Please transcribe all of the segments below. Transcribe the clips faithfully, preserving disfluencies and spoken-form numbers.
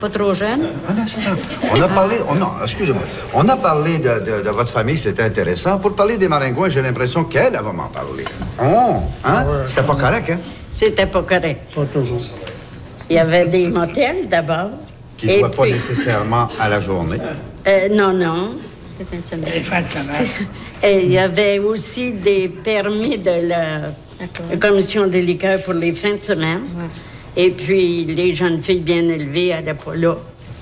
Pas trop jeune? Un instant. On a parlé... Oh non, excusez-moi. On a parlé de, de, de votre famille, c'était intéressant. Pour parler des Maringouins, j'ai l'impression qu'elle va m'en parler. Oh, hein? Ouais. C'était pas correct, hein? C'était pas correct. Pas toujours. Il y avait des motels, d'abord. Qui ne voient pas nécessairement à la journée. Euh, non, non. Les fins de semaine. Et il y avait aussi des permis de la, la commission des liqueurs pour les fins de semaine. Ouais. Et puis, les jeunes filles bien élevées n'allaient pas là.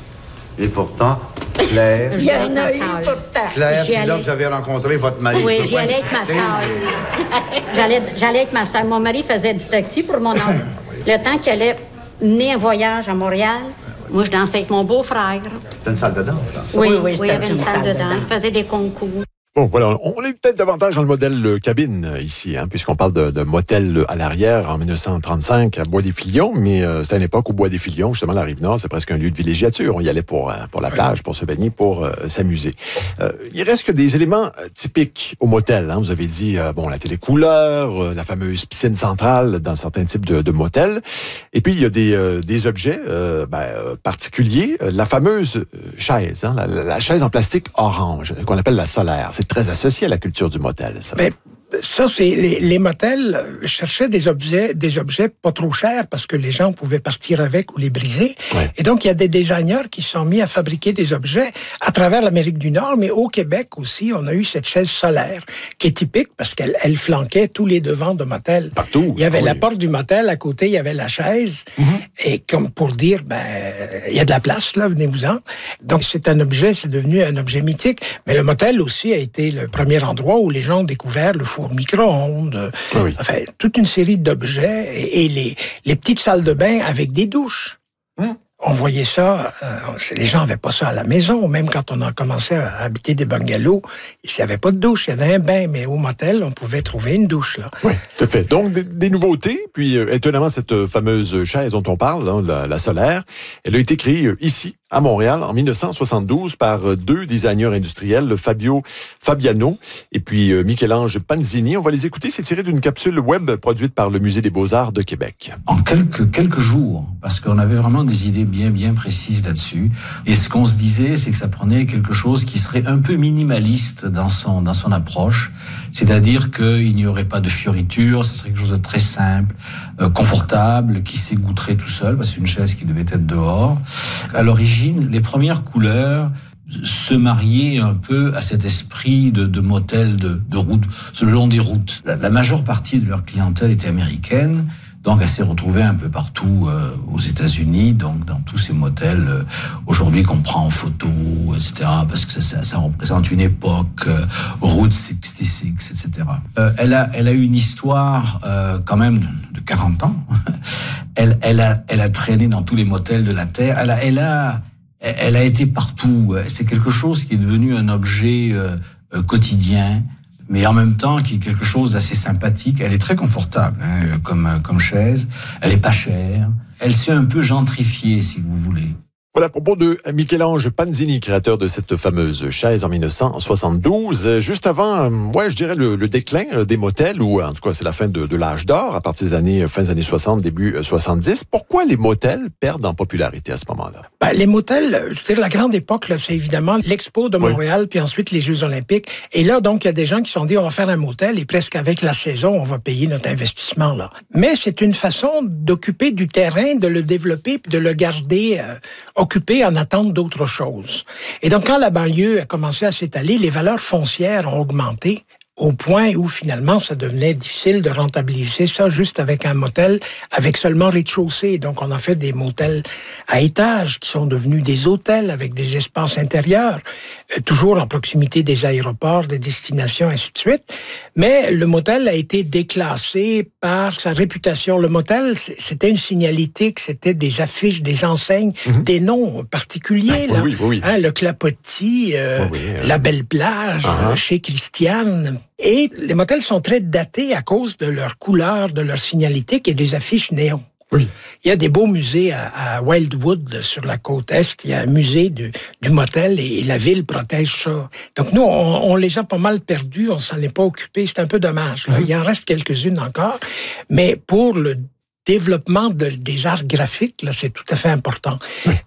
Et pourtant, Claire... Il y en a eu pourtant. Claire, c'est là que vous avez rencontré votre mari. Oui, j'y allais avec ma soeur. j'allais, j'allais avec ma soeur. Mon mari faisait du taxi pour mon oncle. Le temps qu'il allait mener un voyage à Montréal, moi, je dansais avec mon beau-frère. C'était une salle de danse, ça? Oui, oui, oui, oui, il y avait une, une salle, salle de de danse. danse. Il faisait des concours. Bon, voilà, on est peut-être davantage dans le modèle euh, cabine euh, ici, hein, puisqu'on parle de, de motel à l'arrière en dix-neuf cent trente-cinq à Bois-des-Filions, mais euh, c'était à une époque où Bois-des-Filions, justement, la Rive-Nord, c'est presque un lieu de villégiature. On y allait pour, euh, pour la plage, pour se baigner, pour euh, s'amuser. Euh, il reste que des éléments euh, typiques au motel. Hein. Vous avez dit, euh, bon, la télécouleur, euh, la fameuse piscine centrale dans certains types de, de motels. Et puis, il y a des, euh, des objets euh, ben, euh, particuliers. Euh, la fameuse euh, chaise, hein, la, la chaise en plastique orange, qu'on appelle la solaire. C'est très associé à la culture du motel, ça. Mais ça, c'est les, les motels cherchaient des objets, des objets pas trop chers parce que les gens pouvaient partir avec ou les briser. Ouais. Et donc, il y a des designers qui se sont mis à fabriquer des objets à travers l'Amérique du Nord, mais au Québec aussi, on a eu cette chaise solaire qui est typique parce qu'elle elle flanquait tous les devants de motel. Partout. Il y avait oui. la porte du motel, à côté, il y avait la chaise. Mm-hmm. Et comme pour dire, ben, il y a de la place, là, venez-vous-en. Donc, c'est un objet, c'est devenu un objet mythique. Mais le motel aussi a été le premier endroit où les gens ont découvert le four micro-ondes, oui. Enfin, toute une série d'objets et, et les, les petites salles de bain avec des douches. Hum. On voyait ça, euh, les gens n'avaient pas ça à la maison, même quand on a commencé à habiter des bungalows, il n'y avait pas de douche, il y avait un bain, mais au motel, on pouvait trouver une douche, là. Oui, tout à fait. Donc, des, des nouveautés, puis euh, étonnamment, cette fameuse chaise dont on parle, hein, la, la solaire, elle a été créée euh, ici, à Montréal, en dix-neuf cent soixante-douze, par deux designers industriels, Fabio Fabiano et puis euh, Michel-Ange Panzini. On va les écouter, c'est tiré d'une capsule web produite par le Musée des Beaux-Arts de Québec. En quelques, quelques jours, parce qu'on avait vraiment des idées bien, bien précises là-dessus. Et ce qu'on se disait, c'est que ça prenait quelque chose qui serait un peu minimaliste dans son, dans son approche. C'est-à-dire qu'il n'y aurait pas de fioritures, ça serait quelque chose de très simple, euh, confortable, qui s'égoutterait tout seul, parce que c'est une chaise qui devait être dehors. À l'origine, les premières couleurs se mariaient un peu à cet esprit de, de motel de, de route, le long des routes. La, la majeure partie de leur clientèle était américaine, donc elle s'est retrouvée un peu partout euh, aux États-Unis, donc dans tous ces motels euh, aujourd'hui qu'on prend en photo, et cetera, parce que ça, ça, ça représente une époque, euh, Route soixante-six, et cetera. Euh, elle a, elle a une histoire euh, quand même de, de quarante ans. elle, elle a, elle a traîné dans tous les motels de la Terre. Elle a, elle a, elle a été partout. C'est quelque chose qui est devenu un objet euh, euh, quotidien, mais en même temps qui est quelque chose d'assez sympathique. Elle est très confortable, hein, comme, comme chaise. Elle est pas chère. Elle s'est un peu gentrifiée, si vous voulez. Voilà, à propos de Michel-Ange Panzini, créateur de cette fameuse chaise en dix-neuf cent soixante-douze. Juste avant, ouais, je dirais le, le déclin des motels, ou en tout cas c'est la fin de, de l'âge d'or, à partir des années, fin des années soixante, début soixante-dix. Pourquoi les motels perdent en popularité à ce moment-là? Ben, les motels, je veux dire, la grande époque, là, c'est évidemment l'Expo de Montréal, oui. Puis ensuite les Jeux olympiques. Et là, donc, il y a des gens qui se sont dit, on va faire un motel, et presque avec la saison, on va payer notre investissement, là. Mais c'est une façon d'occuper du terrain, de le développer, puis de le garder euh, occupé en attente d'autre chose. Et donc, quand la banlieue a commencé à s'étaler, les valeurs foncières ont augmenté au point où, finalement, ça devenait difficile de rentabiliser ça juste avec un motel, avec seulement rez-de-chaussée. Donc, on a fait des motels à étages qui sont devenus des hôtels avec des espaces intérieurs, euh, toujours en proximité des aéroports, des destinations, ainsi de suite. Mais le motel a été déclassé par sa réputation. Le motel, c'était une signalétique, c'était des affiches, des enseignes, mm-hmm. des noms particuliers. Oui, là. oui, oui. Hein, le Clapotis, euh, oui, oui, euh... la Belle Plage, uh-huh. chez Christiane. Et les motels sont très datés à cause de leur couleur, de leur signalétique et des affiches néons. Oui. Il y a des beaux musées à, à Wildwood, sur la côte Est. Il y a un musée du, du motel et, et la ville protège ça. Donc nous, on, on les a pas mal perdus, on s'en est pas occupé. C'est un peu dommage. Là. Mm-hmm. Il en reste quelques-unes encore. Mais pour le développement de, des arts graphiques, là, c'est tout à fait important. Oui.